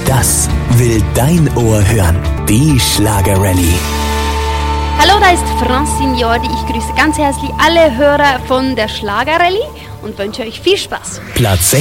Das will dein Ohr hören. Die Schlagerrallye. Hallo, da ist Francine Jordi. Ich grüße ganz herzlich alle Hörer von der Schlagerrallye und wünsche euch viel Spaß. Platz